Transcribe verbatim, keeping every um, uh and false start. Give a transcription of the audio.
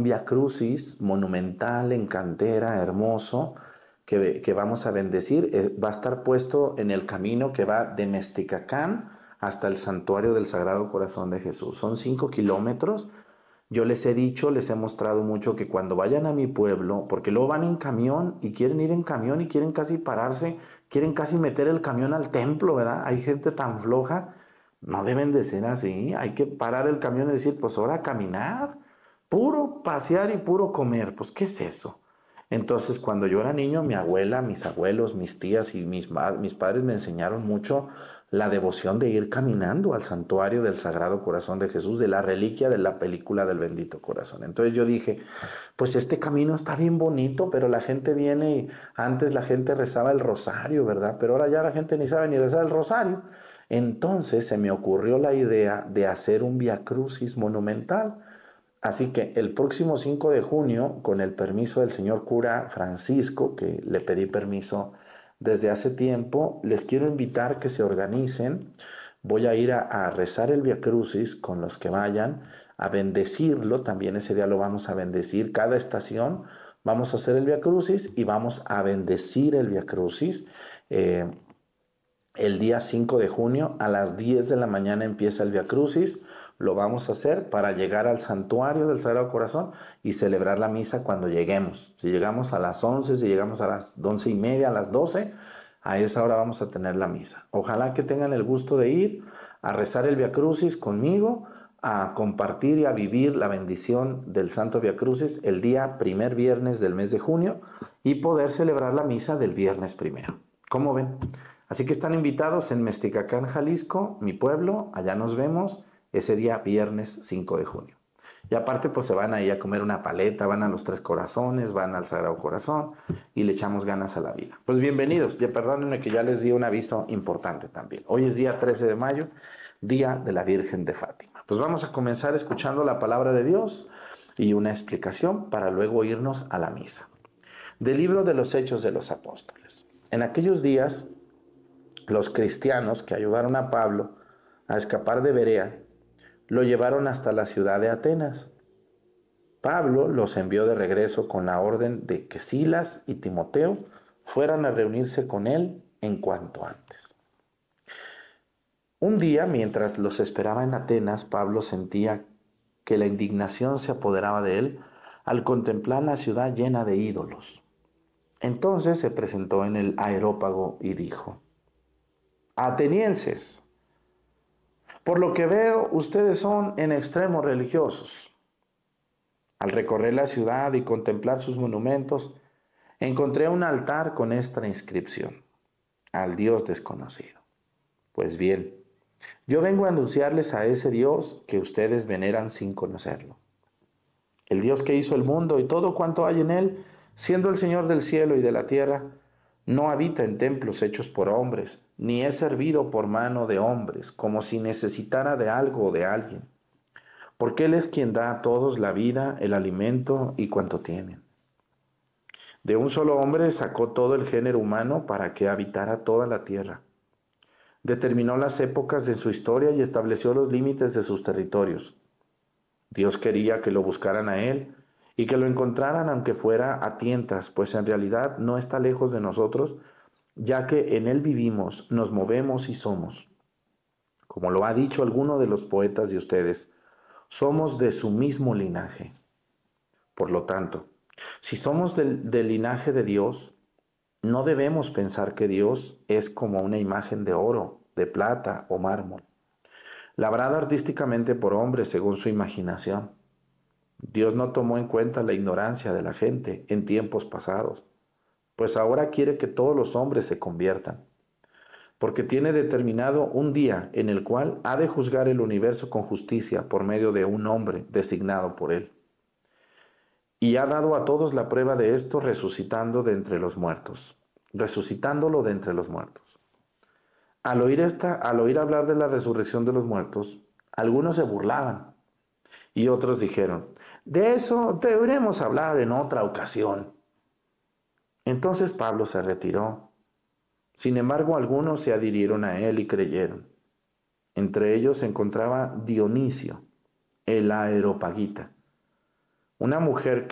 Vía Crucis monumental, en cantera, hermoso, que, que vamos a bendecir. Eh, va a estar puesto en el camino que va de Mesticacán hasta el Santuario del Sagrado Corazón de Jesús. Son cinco kilómetros. Yo les he dicho, les he mostrado mucho que cuando vayan a mi pueblo, porque luego van en camión y quieren ir en camión y quieren casi pararse, quieren casi meter el camión al templo, ¿verdad? Hay gente tan floja, no deben de ser así, hay que parar el camión y decir, pues ahora caminar, puro pasear y puro comer, pues ¿qué es eso? Entonces cuando yo era niño, mi abuela, mis abuelos, mis tías y mis, mis padres me enseñaron mucho la devoción de ir caminando al santuario del Sagrado Corazón de Jesús, de la reliquia de la película del Bendito Corazón. Entonces yo dije, pues este camino está bien bonito, pero la gente viene y antes la gente rezaba el rosario, ¿verdad? Pero ahora ya la gente ni sabe ni rezar el rosario. Entonces se me ocurrió la idea de hacer un Vía Crucis monumental. Así que el próximo cinco de junio, con el permiso del señor cura Francisco, que le pedí permiso desde hace tiempo, les quiero invitar que se organicen. Voy a ir a, a rezar el Vía Crucis con los que vayan, a bendecirlo, también ese día lo vamos a bendecir. Cada estación vamos a hacer el Vía Crucis y vamos a bendecir el Vía Crucis. Eh, el día cinco de junio a las diez de la mañana empieza el Vía Crucis. Lo vamos a hacer para llegar al santuario del Sagrado Corazón y celebrar la misa cuando lleguemos. Si llegamos a las once, si llegamos a las once y media, a las doce, a esa hora vamos a tener la misa. Ojalá que tengan el gusto de ir a rezar el Vía Crucis conmigo, a compartir y a vivir la bendición del Santo Vía Crucis el día primer viernes del mes de junio y poder celebrar la misa del viernes primero. ¿Cómo ven? Así que están invitados en Mesticacán, Jalisco, mi pueblo. Allá nos vemos ese día viernes cinco de junio. Y aparte pues se van ahí a comer una paleta, van a los Tres Corazones, van al Sagrado Corazón y le echamos ganas a la vida. Pues bienvenidos, ya perdónenme que ya les di un aviso importante también. Hoy es día trece de mayo, día de la Virgen de Fátima. Pues vamos a comenzar escuchando la palabra de Dios y una explicación para luego irnos a la misa. Del libro de los Hechos de los Apóstoles. En aquellos días, los cristianos que ayudaron a Pablo a escapar de Berea, lo llevaron hasta la ciudad de Atenas. Pablo los envió de regreso con la orden de que Silas y Timoteo fueran a reunirse con él en cuanto antes. Un día, mientras los esperaba en Atenas, Pablo sentía que la indignación se apoderaba de él al contemplar la ciudad llena de ídolos. Entonces se presentó en el Areópago y dijo: Atenienses, por lo que veo, ustedes son en extremo religiosos. Al recorrer la ciudad y contemplar sus monumentos, encontré un altar con esta inscripción: al Dios desconocido. Pues bien, yo vengo a anunciarles a ese Dios que ustedes veneran sin conocerlo. El Dios que hizo el mundo y todo cuanto hay en él, siendo el Señor del cielo y de la tierra, no habita en templos hechos por hombres, ni es servido por mano de hombres, como si necesitara de algo o de alguien. Porque Él es quien da a todos la vida, el alimento y cuanto tienen. De un solo hombre sacó todo el género humano para que habitara toda la tierra. Determinó las épocas de su historia y estableció los límites de sus territorios. Dios quería que lo buscaran a Él y que lo encontraran aunque fuera a tientas, pues en realidad no está lejos de nosotros, ya que en Él vivimos, nos movemos y somos. Como lo ha dicho alguno de los poetas de ustedes, somos de su mismo linaje. Por lo tanto, si somos del, del linaje de Dios, no debemos pensar que Dios es como una imagen de oro, de plata o mármol, labrada artísticamente por hombres según su imaginación. Dios no tomó en cuenta la ignorancia de la gente en tiempos pasados, pues ahora quiere que todos los hombres se conviertan, porque tiene determinado un día en el cual ha de juzgar el universo con justicia por medio de un hombre designado por Él. Y ha dado a todos la prueba de esto resucitando de entre los muertos, resucitándolo de entre los muertos. Al oír, esta, al oír hablar de la resurrección de los muertos, algunos se burlaban y otros dijeron: de eso deberemos hablar en otra ocasión. Entonces Pablo se retiró. Sin embargo, algunos se adhirieron a él y creyeron. Entre ellos se encontraba Dionisio, el Areopagita, Una mujer